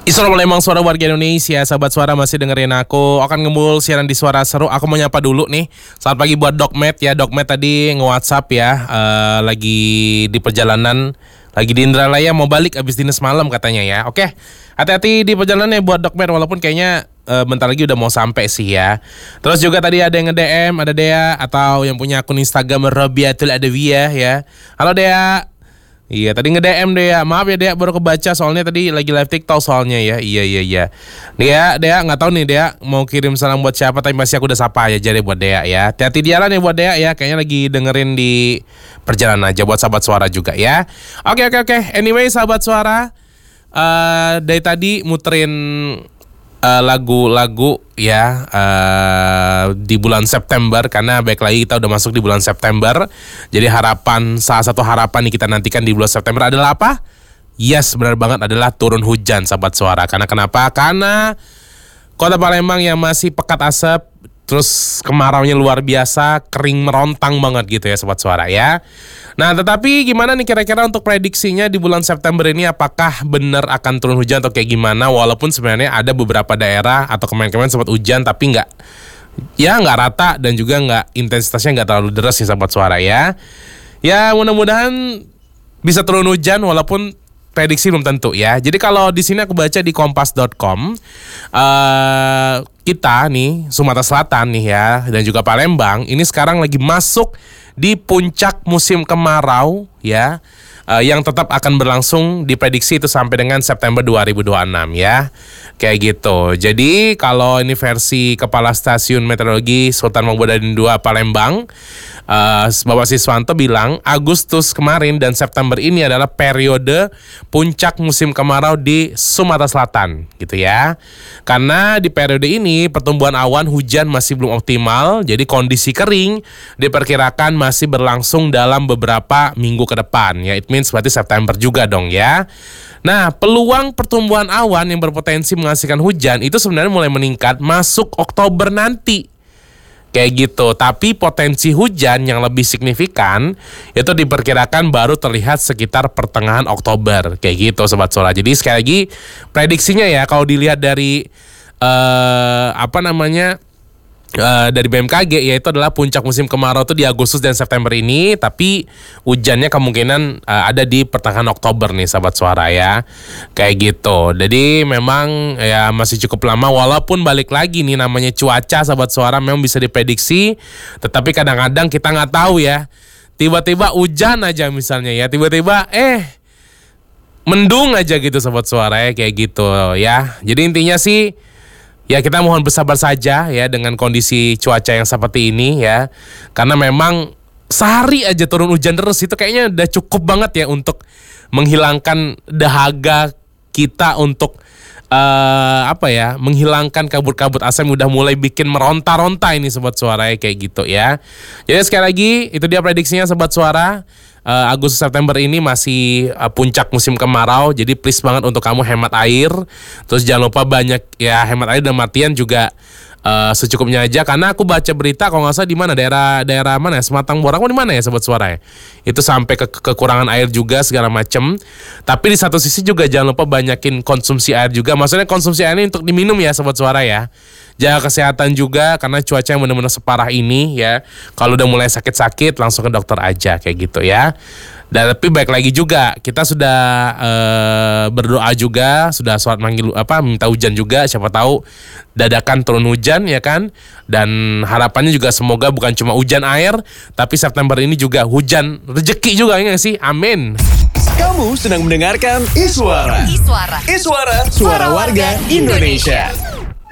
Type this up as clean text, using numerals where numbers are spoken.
Isra Palembang, suara warga Indonesia. Sahabat Suara masih dengerin aku. Akan ngemul siaran di Suara Seru. Aku mau nyapa dulu nih. Selamat pagi buat Dokmed ya. Dokmed tadi nge-WhatsApp ya, lagi di perjalanan, lagi di Indralaya, mau balik abis dinas malam katanya ya. Oke, hati-hati di perjalanan ya buat Dokmed. Walaupun kayaknya bentar lagi udah mau sampai sih ya. Terus juga tadi ada yang nge-DM, ada Dea atau yang punya akun Instagram Robiatul Adawiyah ya. Halo Dea. Iya, tadi nge-DM Dea. Maaf ya Dea, baru kebaca soalnya tadi lagi live TikTok soalnya ya. Iya. Dea nggak tahu nih Dea mau kirim salam buat siapa, tapi masih aku udah sapa aja jadi buat Dea ya. Hati-hati di jalan ya buat Dea ya. Kayaknya lagi dengerin di perjalanan aja buat sahabat Suara juga ya. Oke. Anyway, sahabat Suara, dari tadi muterin lagu-lagu ya di bulan September, karena baik lagi kita udah masuk di bulan September. Jadi salah satu harapan nih kita nantikan di bulan September adalah apa? Yes, benar banget, adalah turun hujan sahabat Suara. Karena kenapa? Karena Kota Palembang yang masih pekat asap, terus kemaraunya luar biasa, kering merontang banget gitu ya Sobat Suara ya. Nah, tetapi gimana nih kira-kira untuk prediksinya di bulan September ini, apakah benar akan turun hujan atau kayak gimana? Walaupun sebenarnya ada beberapa daerah atau kemarin-kemarin sempat hujan tapi nggak rata dan juga nggak, intensitasnya nggak terlalu deras nih Sobat Suara ya. Ya mudah-mudahan bisa turun hujan walaupun prediksi belum tentu ya. Jadi kalau di sini aku baca di kompas.com, kita nih Sumatera Selatan nih ya dan juga Palembang ini sekarang lagi masuk di puncak musim kemarau ya, yang tetap akan berlangsung diprediksi itu sampai dengan September 2026 ya. Kayak gitu. Jadi kalau ini versi Kepala Stasiun Meteorologi Sultan Mahmudin II Palembang, Bapak Siswanto bilang Agustus kemarin dan September ini adalah periode puncak musim kemarau di Sumatera Selatan gitu ya. Karena di periode ini pertumbuhan awan hujan masih belum optimal, jadi kondisi kering diperkirakan masih berlangsung dalam beberapa minggu ke depan ya. It means berarti September juga dong ya. Nah, peluang pertumbuhan awan yang berpotensi menghasilkan hujan itu sebenarnya mulai meningkat masuk Oktober nanti. Kayak gitu, tapi potensi hujan yang lebih signifikan itu diperkirakan baru terlihat sekitar pertengahan Oktober. Kayak gitu Sobat Suara. Jadi sekali lagi prediksinya ya, kalau dilihat dari dari BMKG, yaitu adalah puncak musim kemarau itu di Agustus dan September ini, tapi hujannya kemungkinan ada di pertengahan Oktober nih Sahabat Suara ya. Kayak gitu. Jadi memang ya masih cukup lama, walaupun balik lagi nih namanya cuaca Sahabat Suara memang bisa diprediksi, tetapi kadang-kadang kita nggak tahu ya. Tiba-tiba hujan aja misalnya ya, tiba-tiba mendung aja gitu Sahabat Suara ya, kayak gitu ya. Jadi intinya sih ya kita mohon bersabar saja ya dengan kondisi cuaca yang seperti ini ya. Karena memang sehari aja turun hujan terus itu kayaknya udah cukup banget ya untuk menghilangkan dahaga kita untuk menghilangkan kabut-kabut asam udah mulai bikin meronta-ronta ini Sobat Suara ya, kayak gitu ya. Jadi sekali lagi itu dia prediksinya Sobat Suara. Agustus September ini masih puncak musim kemarau, jadi please banget untuk kamu hemat air. Terus jangan lupa banyak ya hemat air dan matian juga secukupnya aja. Karena aku baca berita kalau nggak salah di mana daerah mana ya, Sematang Borang di mana ya Sobat Suara ya, itu sampai kekurangan air juga segala macem. Tapi di satu sisi juga jangan lupa banyakin konsumsi air juga. Maksudnya konsumsi air ini untuk diminum ya Sobat Suara ya. Jaga kesehatan juga karena cuaca yang benar-benar separah ini ya. Kalau udah mulai sakit-sakit langsung ke dokter aja kayak gitu ya. Dan tapi baik lagi juga kita sudah berdoa juga, sudah sholat minta hujan juga, siapa tahu dadakan turun hujan ya kan. Dan harapannya juga semoga bukan cuma hujan air, tapi September ini juga hujan rezeki juga ya sih. Amin. Kamu sedang mendengarkan Iswara. Suara warga Indonesia.